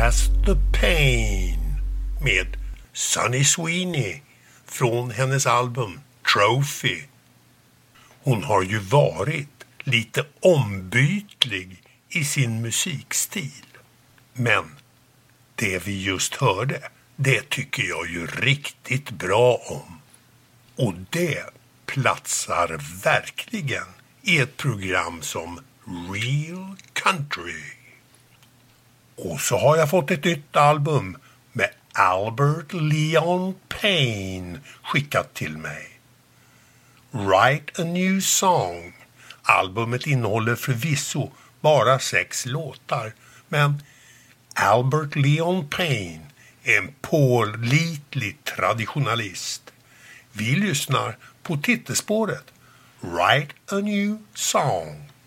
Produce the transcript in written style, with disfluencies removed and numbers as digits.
has the pain med Sunny Sweeney från hennes album Trophy. Hon har ju varit lite ombytlig i sin musikstil. Men det vi just hörde, det tycker jag ju riktigt bra om. Och det platsar verkligen i ett program som Real Country. Och så har jag fått ett nytt album med Albert Leon Payne skickat till mig. Write a New Song. Albumet innehåller förvisso bara 6 låtar, men Albert Leon Payne är en pålitlig traditionalist. Vi lyssnar på titelspåret Write a New Song.